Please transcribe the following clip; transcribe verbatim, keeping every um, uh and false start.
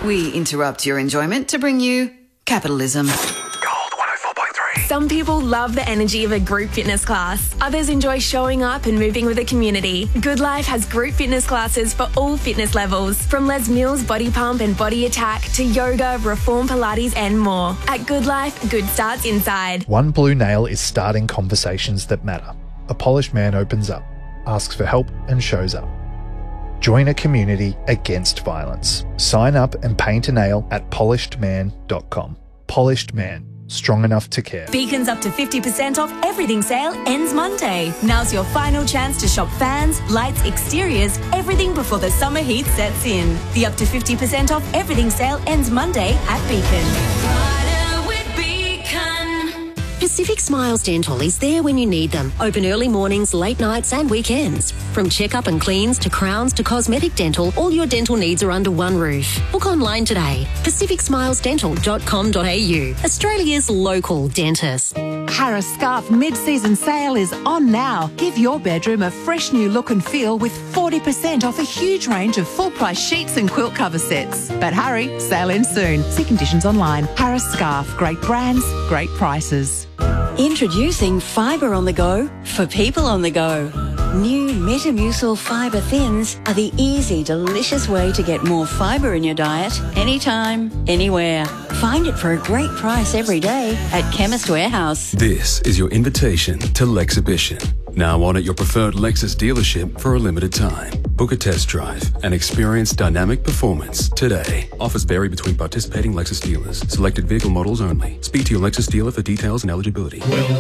We interrupt your enjoyment to bring you capitalism. Gold one oh four point three. Some people love the energy of a group fitness class. Others enjoy showing up and moving with a community. Good Life has group fitness classes for all fitness levels, from Les Mills Body Pump and Body Attack to yoga, Reform Pilates and more. At Good Life, good starts inside. One Blue Nail is starting conversations that matter. A polished man opens up, asks for help and shows up. Join a community against violence. Sign up and paint a nail at polished man dot com. Polished Man, strong enough to care. Beacon's up to fifty percent off everything sale ends Monday. Now's your final chance to shop fans, lights, exteriors, everything before the summer heat sets in. The up to fifty percent off everything sale ends Monday at Beacon. Pacific Smiles Dental is there when you need them. Open early mornings, late nights and weekends. From checkup and cleans to crowns to cosmetic dental, all your dental needs are under one roof. Book online today. pacific smiles dental dot com dot a u. Australia's local dentist. Harris Scarf mid-season sale is on now. Give your bedroom a fresh new look and feel with forty percent off a huge range of full-price sheets and quilt cover sets. But hurry, sale ends soon. See conditions online. Harris Scarf. Great brands, great prices. Introducing Fibre on the Go for people on the go. New Metamucil Fibre Thins are the easy, delicious way to get more fibre in your diet anytime, anywhere. Find it for a great price every day at Chemist Warehouse. This is your invitation to Lexhibition. Now on at your preferred Lexus dealership for a limited time. Book a test drive and experience dynamic performance today. Offers vary between participating Lexus dealers. Selected vehicle models only. Speak to your Lexus dealer for details and eligibility.